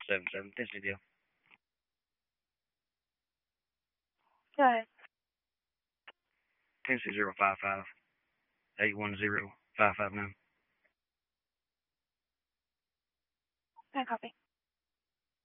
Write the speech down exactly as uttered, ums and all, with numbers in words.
seven seven. Tennessee deal. Go ahead. Tennessee zero five five eight one zero five five nine. I copy.